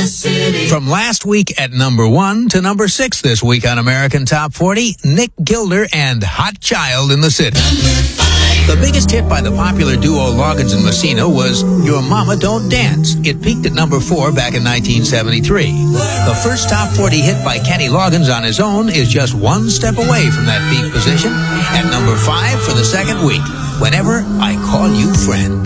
the city. From last week at number 1 to number 6 this week on American Top 40, Nick Gilder and Hot Child in the City. The biggest hit by the popular duo Loggins and Messina was Your Mama Don't Dance. It peaked at number 4 back in 1973. The first top 40 hit by Kenny Loggins on his own is just one step away from that peak position at number 5 for the second week, Whenever I Call You Friend.